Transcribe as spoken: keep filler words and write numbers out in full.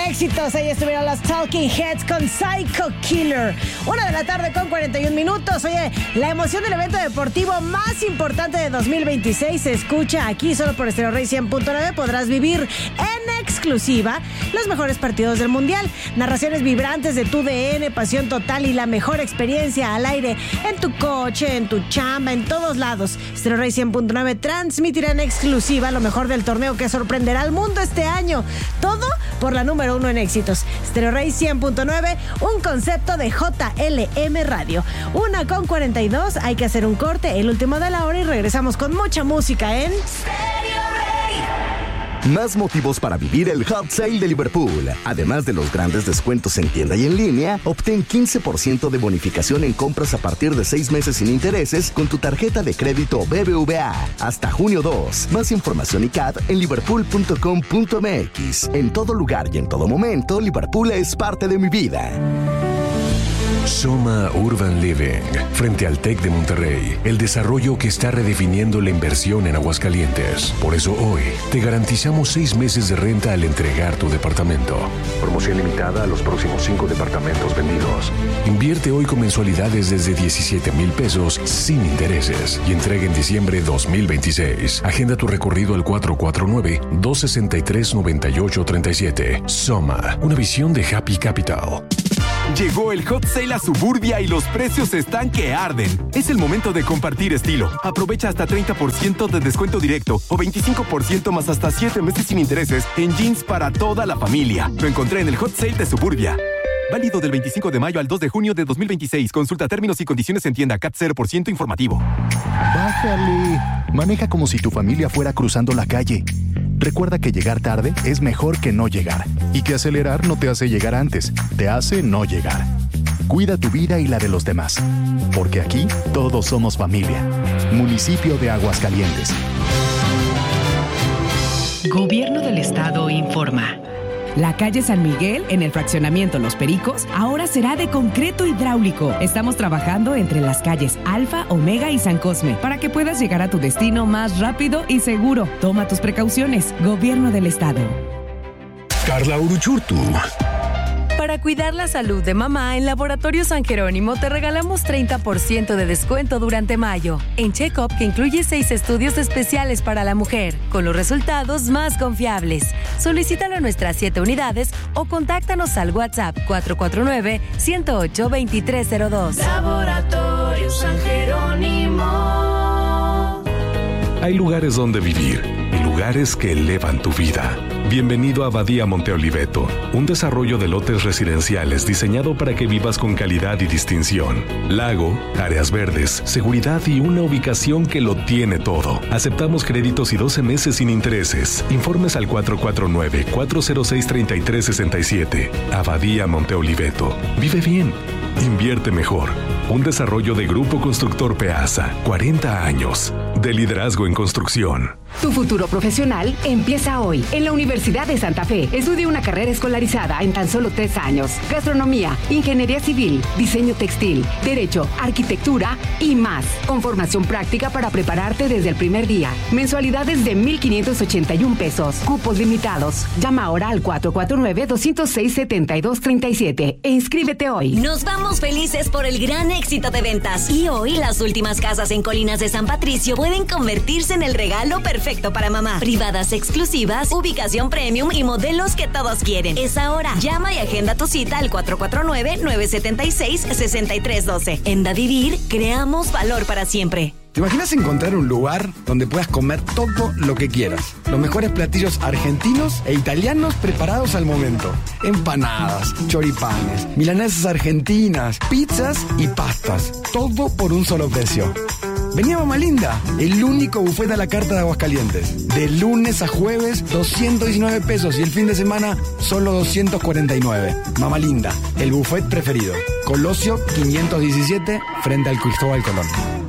éxitos. Ahí estuvieron los Talking Heads con Psycho Killer. Una de la tarde con cuarenta y un minutos. Oye, la emoción del evento deportivo más importante de dos mil veintiséis se escucha aquí solo por Stereo Rey cien punto nueve. Podrás vivir en exclusiva los mejores partidos del Mundial. Narraciones vibrantes de tu D N, pasión total y la mejor experiencia al aire en tu coche, en tu chamba, en todos lados. Stereo Rey cien punto nueve transmitirá en exclusiva lo mejor del torneo que sorprenderá al mundo este año. Todo por la número uno en éxitos. Stereo Rey cien punto nueve, un concepto de J L M Radio. Una con cuarenta y dos, hay que hacer un corte, el último de la hora, y regresamos con mucha música en Stereo Rey. Más motivos para vivir el Hot Sale de Liverpool. Además de los grandes descuentos en tienda y en línea, obtén quince por ciento de bonificación en compras a partir de seis meses sin intereses con tu tarjeta de crédito B B V A. Hasta junio dos. Más información y C A D en liverpool punto com punto m x. En todo lugar y en todo momento, Liverpool es parte de mi vida. Soma Urban Living, frente al TEC de Monterrey, el desarrollo que está redefiniendo la inversión en Aguascalientes. Por eso hoy te garantizamos seis meses de renta al entregar tu departamento. Promoción limitada a los próximos cinco departamentos vendidos. Invierte hoy con mensualidades desde diecisiete mil pesos sin intereses y entrega en diciembre dos mil veintiséis. Agenda tu recorrido al cuatro cuatro nueve, dos seis tres, nueve ocho tres siete. Soma, una visión de Happy Capital. Llegó el Hot Sale a Suburbia y los precios están que arden. Es el momento de compartir estilo. Aprovecha hasta treinta por ciento de descuento directo o veinticinco por ciento más hasta siete meses sin intereses en jeans para toda la familia. Lo encontré en el Hot Sale de Suburbia. Válido del veinticinco de mayo al dos de junio de dos mil veintiséis. Consulta términos y condiciones en tienda. C A T cero por ciento informativo. Bájale. Maneja como si tu familia fuera cruzando la calle. Recuerda que llegar tarde es mejor que no llegar. Y que acelerar no te hace llegar antes, te hace no llegar. Cuida tu vida y la de los demás. Porque aquí todos somos familia. Municipio de Aguascalientes. Gobierno del Estado informa. La calle San Miguel, en el fraccionamiento Los Pericos, ahora será de concreto hidráulico. Estamos trabajando entre las calles Alfa, Omega y San Cosme para que puedas llegar a tu destino más rápido y seguro. Toma tus precauciones. Gobierno del Estado. Carla Uruchurtu. Para cuidar la salud de mamá, en Laboratorio San Jerónimo te regalamos treinta por ciento de descuento durante mayo. En Check-up, que incluye seis estudios especiales para la mujer, con los resultados más confiables. Solicítalo a nuestras siete unidades o contáctanos al WhatsApp cuatro cuatro nueve, uno cero ocho, dos tres cero dos. Laboratorio San Jerónimo. Hay lugares donde vivir y lugares que elevan tu vida. Bienvenido a Abadía Monte Oliveto, un desarrollo de lotes residenciales diseñado para que vivas con calidad y distinción. Lago, áreas verdes, seguridad y una ubicación que lo tiene todo. Aceptamos créditos y doce meses sin intereses. Informes al cuatro cuatro nueve, cuatro cero seis, tres tres seis siete. Abadía Monte Oliveto. Vive bien. Invierte mejor. Un desarrollo de Grupo Constructor Peasa. cuarenta años de liderazgo en construcción. Tu futuro profesional empieza hoy. En la Universidad de Santa Fe, estudia una carrera escolarizada en tan solo tres años. Gastronomía, ingeniería civil, diseño textil, derecho, arquitectura y más. Con formación práctica para prepararte desde el primer día. Mensualidades de mil quinientos ochenta y un pesos. Cupos limitados. Llama ahora al cuatro cuatro nueve, dos cero seis, siete dos tres siete e inscríbete hoy. Nos vamos felices por el gran éxito de ventas. Y hoy las últimas casas en Colinas de San Patricio pueden convertirse en el regalo perfecto para mamá. Privadas exclusivas, ubicación premium y modelos que todos quieren. Es ahora. Llama y agenda tu cita al cuatro cuatro nueve, nueve siete seis, seis tres uno dos. En Da Vivir, creamos valor para siempre. ¿Te imaginas encontrar un lugar donde puedas comer todo lo que quieras? Los mejores platillos argentinos e italianos preparados al momento. Empanadas, choripanes, milanesas argentinas, pizzas y pastas. Todo por un solo precio. Vení a Mama Linda, el único buffet a la carta de Aguascalientes. De lunes a jueves, doscientos diecinueve pesos y el fin de semana, solo doscientos cuarenta y nueve. Mama Linda, el buffet preferido. Colosio quinientos diecisiete, frente al Cristóbal Colón.